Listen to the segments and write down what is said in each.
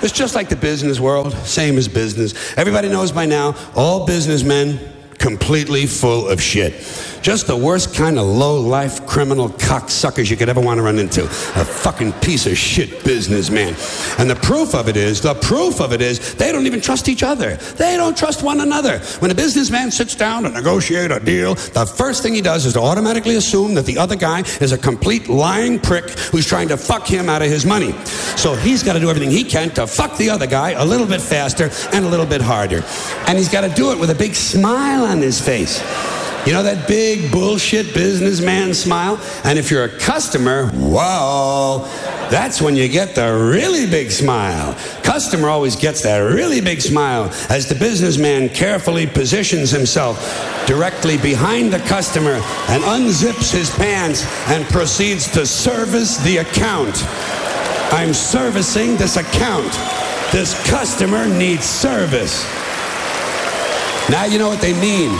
It's just like the business world, same as business. Everybody knows by now, all businessmen, completely full of shit. Just the worst kind of low-life criminal cocksuckers you could ever want to run into. A fucking piece of shit businessman. And the proof of it is, they don't even trust each other. They don't trust one another. When a businessman sits down to negotiate a deal, the first thing he does is to automatically assume that the other guy is a complete lying prick who's trying to fuck him out of his money. So he's got to do everything he can to fuck the other guy a little bit faster and a little bit harder. And he's got to do it with a big smile on his face. You know that big bullshit businessman smile? And if you're a customer, wow, that's when you get the really big smile. Customer always gets that really big smile as the businessman carefully positions himself directly behind the customer and unzips his pants and proceeds to service the account. I'm servicing this account. This customer needs service. Now you know what they mean.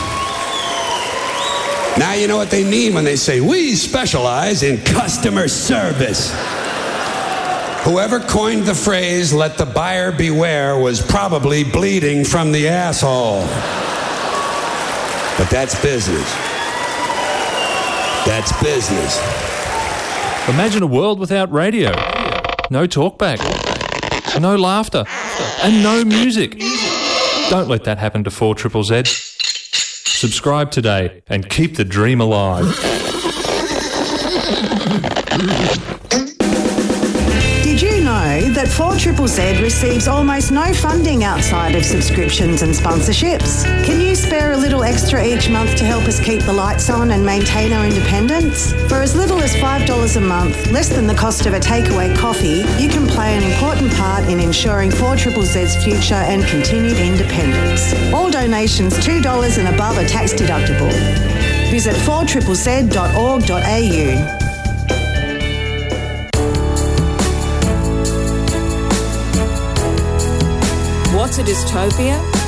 Now you know what they mean when they say, we specialize in customer service. Whoever coined the phrase, let the buyer beware, was probably bleeding from the asshole. But that's business. That's business. Imagine a world without radio. No talkback. No laughter. And no music. Don't let that happen to 4ZZZ. Subscribe today and keep the dream alive. Did you know that 4ZZZ receives almost no funding outside of subscriptions and sponsorships? Can you spare a little extra each month to help us keep the lights on and maintain our independence? For as little as $5 a month, less than the cost of a takeaway coffee, you can play an important part in ensuring 4ZZZ's future and continued independence. All donations $2 and above are tax deductible. Visit 4ZZZ.org.au. What's a dystopia?